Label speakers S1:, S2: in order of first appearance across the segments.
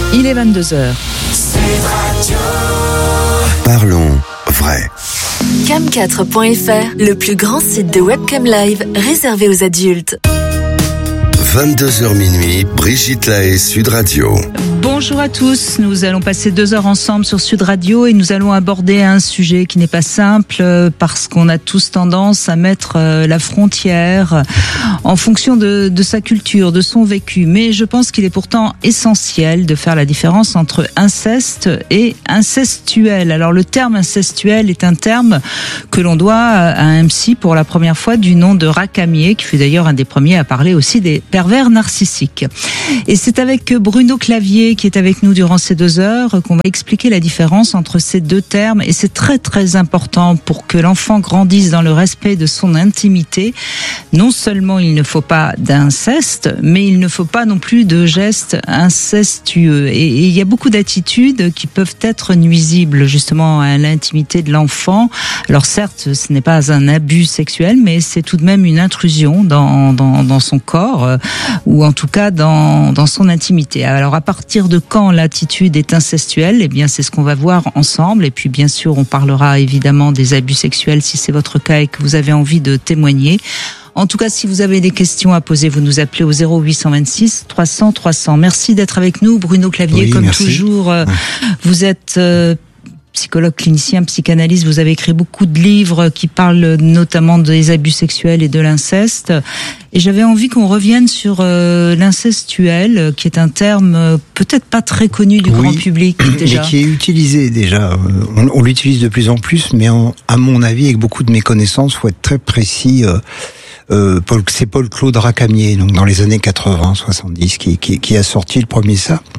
S1: Il est 22h.
S2: Parlons vrai.
S3: Cam4.fr, le plus grand site de webcam live réservé aux adultes.
S2: 22h minuit, Brigitte Lahaie, Sud Radio.
S1: Bonjour à tous, nous allons passer 2 heures ensemble sur Sud Radio et nous allons aborder un sujet qui n'est pas simple parce qu'on a tous tendance à mettre la frontière en fonction de sa culture, de son vécu. Mais je pense qu'il est pourtant essentiel de faire la différence entre inceste et incestuel. Alors le terme incestuel est un terme que l'on doit à un psy pour la première fois du nom de Racamier, qui fut d'ailleurs un des premiers à parler aussi des pervers narcissiques. Et c'est avec Bruno Clavier qui est avec nous durant ces 2 heures qu'on va expliquer la différence entre ces deux termes, et c'est très très important pour que l'enfant grandisse dans le respect de son intimité. Non seulement il ne faut pas d'inceste, mais il ne faut pas non plus de gestes incestueux. Et il y a beaucoup d'attitudes qui peuvent être nuisibles justement à l'intimité de l'enfant. Alors certes, ce n'est pas un abus sexuel, mais c'est tout de même une intrusion dans son corps, ou en tout cas dans son intimité. Alors à partir de quand l'attitude est incestuelle, eh bien c'est ce qu'on va voir ensemble. Et puis bien sûr, on parlera évidemment des abus sexuels si c'est votre cas et que vous avez envie de témoigner. En tout cas, si vous avez des questions à poser, vous nous appelez au 0826 300 300. Merci d'être avec nous, Bruno Clavier.
S4: Oui,
S1: comme
S4: merci.
S1: toujours, vous êtes psychologue clinicien, psychanalyste. Vous avez écrit beaucoup de livres qui parlent notamment des abus sexuels et de l'inceste. Et j'avais envie qu'on revienne sur l'incestuel, qui est un terme peut-être pas très connu du grand public déjà.
S4: Mais qui est utilisé déjà. On l'utilise de plus en plus, mais à mon avis, avec beaucoup de méconnaissance, faut être très précis. C'est Paul-Claude Racamier, donc dans les années 80-70, qui a sorti le premier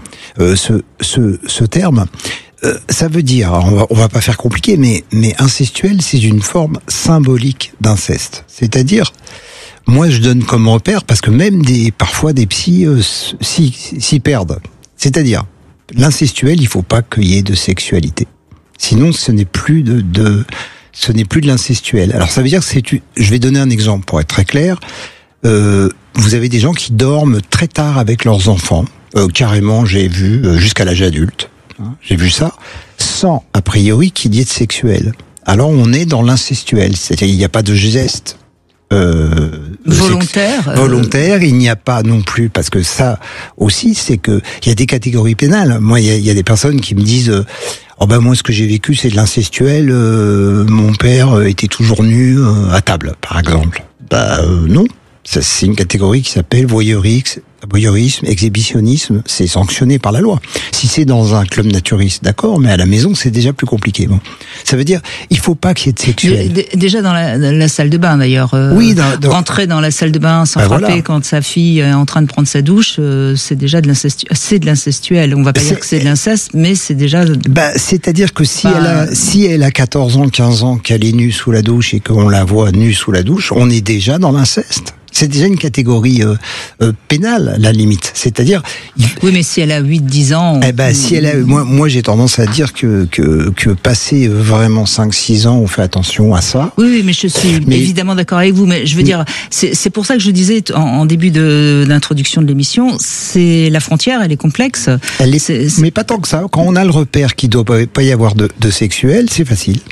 S4: ce terme. Ça veut dire, on va pas faire compliqué, mais incestuel, c'est une forme symbolique d'inceste. C'est-à-dire, moi je donne comme repère, parce que même parfois des psys s'y perdent. C'est-à-dire, l'incestuel, il faut pas qu'il y ait de sexualité. Sinon, ce n'est plus de l'incestuel. Alors ça veut dire que je vais donner un exemple pour être très clair. Vous avez des gens qui dorment très tard avec leurs enfants. Carrément, j'ai vu jusqu'à l'âge adulte. J'ai vu ça, sans, a priori, qu'il y ait de sexuel. Alors, on est dans l'incestuel. C'est-à-dire, il n'y a pas de geste volontaire, il n'y a pas non plus, parce que ça aussi, c'est que il y a des catégories pénales. Moi, il y a des personnes qui me disent moi, ce que j'ai vécu, c'est de l'incestuel. Mon père était toujours nu à table, par exemple. Non. Ça, c'est une catégorie qui s'appelle voyeurisme, exhibitionnisme, c'est sanctionné par la loi. Si c'est dans un club naturiste, d'accord, mais à la maison, c'est déjà plus compliqué. Bon, ça veut dire, il faut pas qu'il y ait de sexuel.
S1: Déjà dans la salle de bain, d'ailleurs.
S4: Oui,
S1: rentrer dans la salle de bain sans frapper voilà. Quand sa fille est en train de prendre sa douche, c'est déjà de l'incestuel. On va pas dire que c'est de l'inceste, mais c'est déjà.
S4: C'est-à-dire que si elle a 14 ans, 15 ans, qu'elle est nue sous la douche et qu'on la voit nue sous la douche, on est déjà dans l'inceste. C'est déjà une catégorie pénale, la limite. C'est-à-dire...
S1: Oui, mais si elle a 8-10 ans...
S4: si elle a... Moi, j'ai tendance à dire que passer vraiment 5-6 ans, on fait attention à ça.
S1: Oui, mais je suis évidemment d'accord avec vous. Mais je veux dire, c'est pour ça que je disais en début de l'introduction de l'émission, c'est la frontière, elle est complexe.
S4: Mais pas tant que ça. Quand on a le repère qu'il ne doit pas y avoir de sexuel, c'est facile.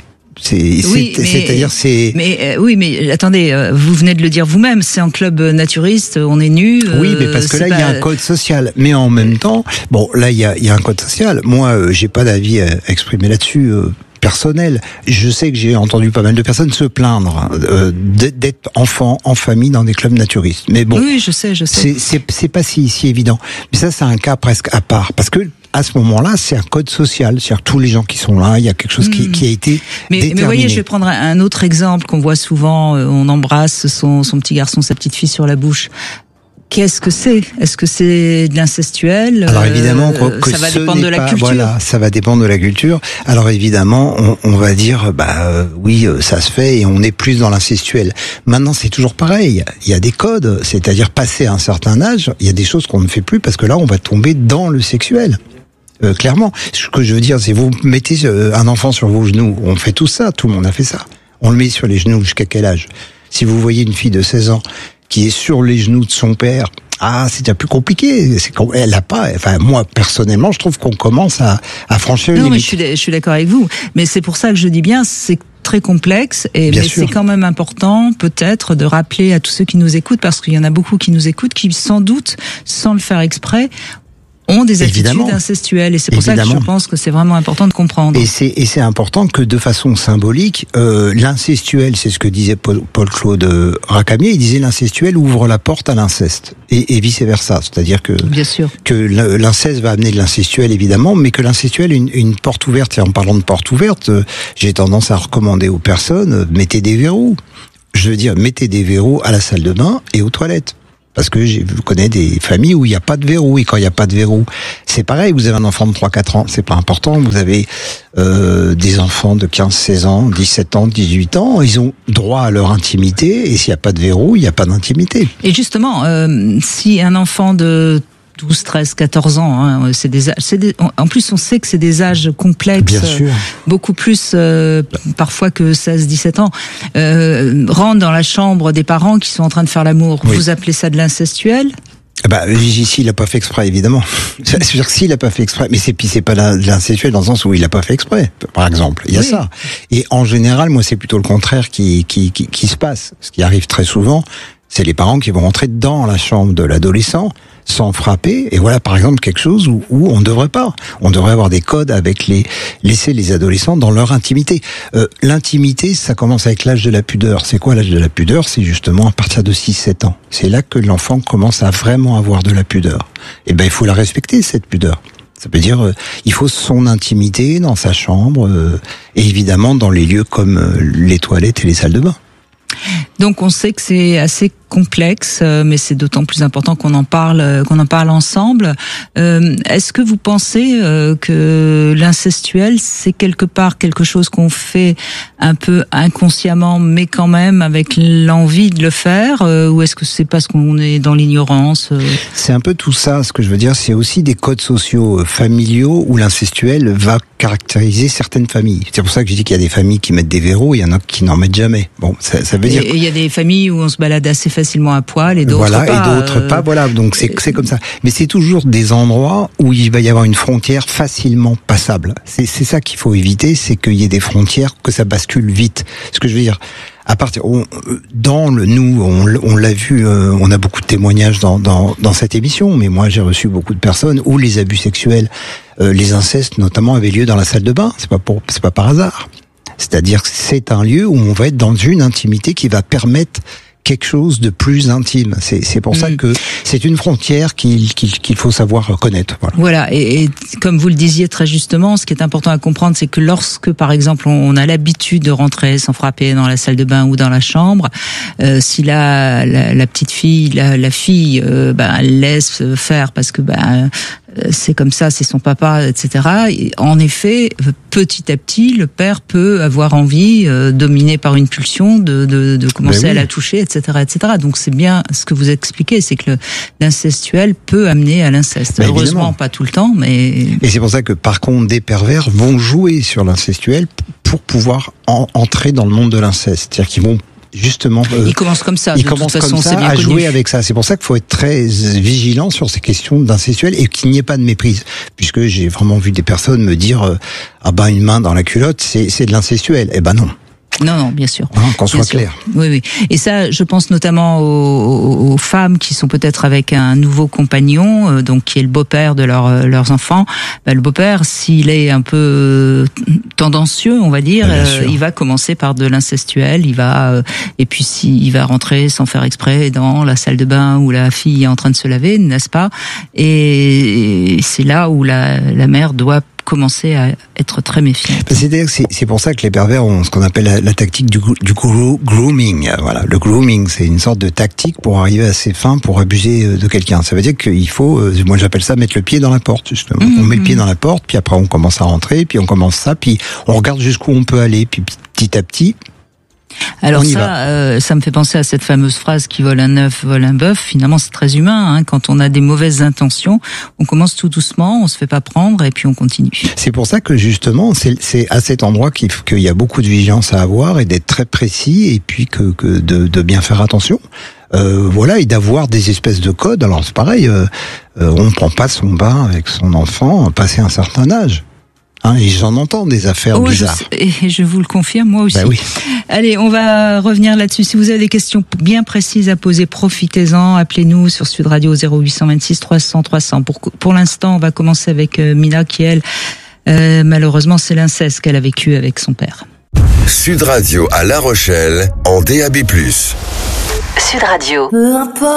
S1: Mais attendez, vous venez de le dire vous-même, c'est en club naturiste, on est nu.
S4: Oui, mais parce que là, il y a un code social. Mais en même temps, là, il y a un code social. Moi, j'ai pas d'avis à exprimer là-dessus. Personnel. Je sais que j'ai entendu pas mal de personnes se plaindre d'être enfant en famille dans des clubs naturistes. Mais bon,
S1: oui, je sais.
S4: C'est pas si évident. Mais ça, c'est un cas presque à part, parce que à ce moment-là, c'est un code social. C'est-à-dire tous les gens qui sont là, il y a quelque chose qui a été déterminé.
S1: Mais voyez, je vais prendre un autre exemple qu'on voit souvent. On embrasse son petit garçon, sa petite fille sur la bouche. Qu'est-ce que c'est ? Est-ce que c'est de l'incestuel ?
S4: Alors évidemment que
S1: ça va dépendre de la culture.
S4: Voilà, ça va dépendre de la culture. Alors évidemment, on va dire oui, ça se fait et on est plus dans l'incestuel. Maintenant, c'est toujours pareil. Il y a des codes, c'est-à-dire passé un certain âge, il y a des choses qu'on ne fait plus parce que là, on va tomber dans le sexuel. Clairement, ce que je veux dire, c'est vous mettez un enfant sur vos genoux. On fait tout ça, tout le monde a fait ça. On le met sur les genoux jusqu'à quel âge ? Si vous voyez une fille de 16 ans qui est sur les genoux de son père c'est déjà plus compliqué. Elle a pas. Enfin, moi personnellement, je trouve qu'on commence à franchir une limite.
S1: Mais je suis d'accord avec vous. Mais c'est pour ça que je dis bien, c'est très complexe, mais c'est quand même important peut-être de rappeler à tous ceux qui nous écoutent, parce qu'il y en a beaucoup qui nous écoutent, qui sans doute, sans le faire exprès, ont des attitudes incestuelles, et c'est pour ça que je pense que c'est vraiment important de comprendre.
S4: Et c'est important que de façon symbolique, l'incestuel, c'est ce que disait Paul-Claude Racamier, il disait l'incestuel ouvre la porte à l'inceste, et vice versa, c'est-à-dire que
S1: bien sûr
S4: que l'inceste va amener de l'incestuel évidemment, mais que l'incestuel une porte ouverte. Et en parlant de porte ouverte, j'ai tendance à recommander aux personnes, mettez des verrous. Je veux dire, mettez des verrous à la salle de bain et aux toilettes. Parce que je connais des familles où il n'y a pas de verrou, et quand il n'y a pas de verrou, c'est pareil, vous avez un enfant de 3-4 ans, c'est pas important, vous avez des enfants de 15-16 ans, 17 ans, 18 ans, ils ont droit à leur intimité, et s'il n'y a pas de verrou, il n'y a pas d'intimité.
S1: Et justement, si un enfant de 12, 13, 14 ans, hein, en plus on sait que c'est des âges complexes,
S4: bien sûr,
S1: beaucoup plus parfois que 16, 17 ans, rentre dans la chambre des parents qui sont en train de faire l'amour. Oui. Vous appelez ça de l'incestuel ?
S4: Ici, il a pas fait exprès, évidemment. C'est-à-dire que s'il a pas fait exprès, mais c'est pas l'incestuel dans le sens où il a pas fait exprès, par exemple. Il y a ça. Et en général, moi, c'est plutôt le contraire qui se passe. Ce qui arrive très souvent, c'est les parents qui vont rentrer dans la chambre de l'adolescent sans frapper. Et voilà, par exemple, quelque chose où on ne devrait pas. On devrait avoir des codes avec laisser les adolescents dans leur intimité. L'intimité, ça commence avec l'âge de la pudeur. C'est quoi l'âge de la pudeur ? C'est justement à partir de 6-7 ans. C'est là que l'enfant commence à vraiment avoir de la pudeur. Et il faut la respecter, cette pudeur. Ça veut dire, il faut son intimité dans sa chambre, et évidemment dans les lieux comme les toilettes et les salles de bain.
S1: Donc on sait que c'est assez complexe, mais c'est d'autant plus important qu'on en parle ensemble. Est-ce que vous pensez que l'incestuel, c'est quelque part quelque chose qu'on fait un peu inconsciemment, mais quand même avec l'envie de le faire, ou est-ce que c'est parce qu'on est dans l'ignorance ?
S4: C'est un peu tout ça. Ce que je veux dire, c'est aussi des codes sociaux familiaux où l'incestuel va caractériser certaines familles. C'est pour ça que je dis qu'il y a des familles qui mettent des verrous, il y en a qui n'en mettent jamais. Bon, ça veut dire.
S1: Et il y a des familles où on se balade assez facilement à poil et d'autres
S4: pas.
S1: Voilà,
S4: et d'autres pas. Voilà, donc c'est comme ça. Mais c'est toujours des endroits où il va y avoir une frontière facilement passable. C'est ça qu'il faut éviter, c'est qu'il y ait des frontières, que ça bascule vite. Ce que je veux dire, à partir on l'a vu, on a beaucoup de témoignages dans cette émission, mais moi j'ai reçu beaucoup de personnes où les abus sexuels, les incestes notamment, avaient lieu dans la salle de bain. C'est pas par hasard. C'est-à-dire que c'est un lieu où on va être dans une intimité qui va permettre quelque chose de plus intime. C'est pour ça que c'est une frontière qu'il faut savoir connaître.
S1: Voilà. Et comme vous le disiez très justement, ce qui est important à comprendre, c'est que lorsque, par exemple, on a l'habitude de rentrer sans frapper dans la salle de bain ou dans la chambre, si la petite fille, la fille, elle laisse faire parce que c'est comme ça, c'est son papa, etc. Et en effet, petit à petit, le père peut avoir envie, dominé par une pulsion, de commencer à la toucher, etc., etc. Donc c'est bien ce que vous expliquez, c'est que l'incestuel peut amener à l'inceste. Heureusement, évidemment. Pas tout le temps, mais...
S4: Et c'est pour ça que, par contre, des pervers vont jouer sur l'incestuel pour pouvoir entrer dans le monde de l'inceste. C'est-à-dire qu'ils vont justement,
S1: ils commencent comme ça.
S4: Ils commencent comme ça à jouer avec ça. C'est pour ça qu'il faut être très vigilant sur ces questions d'incestuel et qu'il n'y ait pas de méprise. Puisque j'ai vraiment vu des personnes me dire une main dans la culotte, c'est de l'incestuel. Eh ben non.
S1: Non, bien sûr.
S4: Qu'on soit clair.
S1: Oui. Et ça, je pense notamment aux femmes qui sont peut-être avec un nouveau compagnon, donc qui est le beau-père de leurs enfants. Le beau-père, s'il est un peu tendancieux, on va dire, il va commencer par de l'incestuel. Et puis il va rentrer sans faire exprès dans la salle de bain où la fille est en train de se laver, n'est-ce pas ? Et c'est là où la mère doit commencer à être très méfiante.
S4: C'est pour ça que les pervers ont ce qu'on appelle la tactique du grooming. Voilà, le grooming, c'est une sorte de tactique pour arriver à ses fins, pour abuser de quelqu'un. Ça veut dire qu'il faut, moi j'appelle ça mettre le pied dans la porte, justement. On met le pied dans la porte, puis après on commence à rentrer, puis on commence ça, puis on regarde jusqu'où on peut aller, puis petit à petit.
S1: Alors ça me fait penser à cette fameuse phrase qui vole un œuf, vole un bœuf. Finalement, c'est très humain. Hein. Quand on a des mauvaises intentions, on commence tout doucement, on se fait pas prendre et puis on continue. C'est
S4: pour ça que justement, c'est à cet endroit qu'il y a beaucoup de vigilance à avoir et d'être très précis et puis de bien faire attention. voilà, et d'avoir des espèces de codes. Alors c'est pareil, on ne prend pas son bain avec son enfant passé un certain âge. Hein, et j'en entends des affaires bizarres.
S1: Et je vous le confirme, moi aussi.
S4: Ben oui.
S1: Allez, on va revenir là-dessus. Si vous avez des questions bien précises à poser, profitez-en. Appelez-nous sur Sud Radio 0826 300 300. Pour l'instant, on va commencer avec Mina qui, elle, malheureusement, c'est l'inceste qu'elle a vécu avec son père.
S2: Sud Radio à La Rochelle, en DAB+.
S3: Sud Radio.
S5: Peu importe.